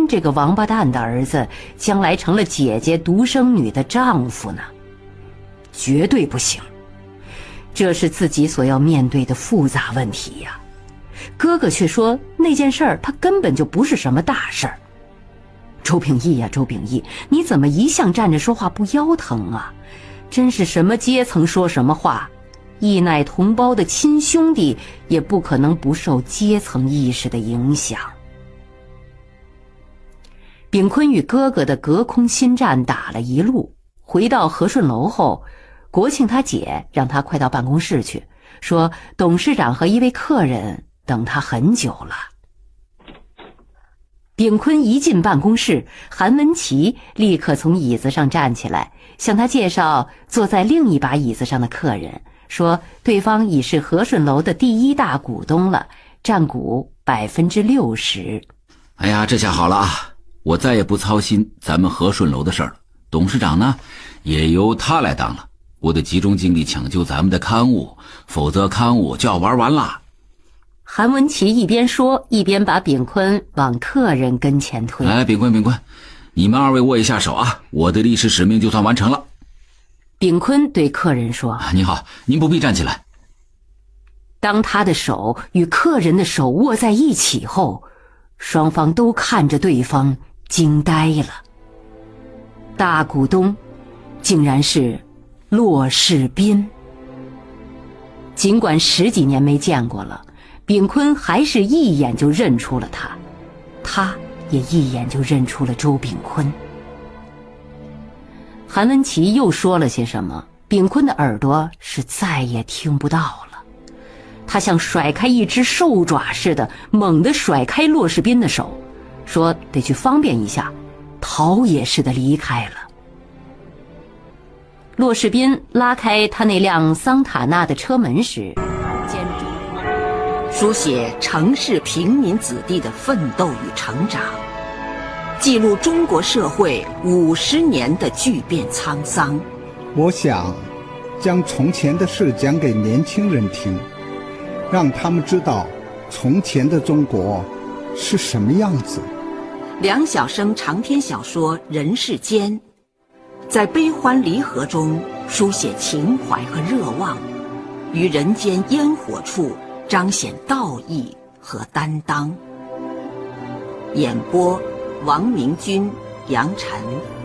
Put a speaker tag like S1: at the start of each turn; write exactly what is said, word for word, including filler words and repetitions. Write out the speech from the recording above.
S1: 这个王八蛋的儿子将来成了姐姐独生女的丈夫呢？绝对不行，这是自己所要面对的复杂问题呀。哥哥却说那件事儿他根本就不是什么大事儿。周秉义呀，周秉义，你怎么一向站着说话不腰疼啊？真是什么阶层说什么话，义乃同胞的亲兄弟也不可能不受阶层意识的影响。秉坤与哥哥的隔空心战打了一路，回到和顺楼后，国庆他姐让他快到办公室去，说董事长和一位客人等他很久了。秉坤一进办公室，韩文琪立刻从椅子上站起来，向他介绍坐在另一把椅子上的客人，说对方已是和顺楼的第一大股东了，占股百分之六十。
S2: 哎呀，这下好了啊！我再也不操心咱们和顺楼的事儿了，董事长呢，也由他来当了。我得集中精力抢救咱们的刊物，否则刊物就要玩完了。
S1: 韩文琪一边说，一边把秉坤往客人跟前推。
S2: 来，秉坤，秉坤，你们二位握一下手啊！我的历史使命就算完成了。
S1: 秉坤对客人说：“
S2: 啊，您好，您不必站起来。”
S1: 当他的手与客人的手握在一起后，双方都看着对方惊呆了。大股东竟然是骆世斌。尽管十几年没见过了，秉坤还是一眼就认出了他，他也一眼就认出了周秉坤。韩文琪又说了些什么，秉坤的耳朵是再也听不到了。他像甩开一只兽爪似的猛地甩开骆世斌的手，说得去方便一下，逃也似的离开了。骆世斌拉开他那辆桑塔纳的车门时，
S3: 书写城市平民子弟的奋斗与成长，记录中国社会五十年的巨变沧桑。
S4: 我想将从前的事讲给年轻人听，让他们知道从前的中国是什么样子。
S3: 梁晓声长篇小说《人世间》，在悲欢离合中书写情怀和热望，于人间烟火处彰显道义和担当。演播：王明君、杨晨。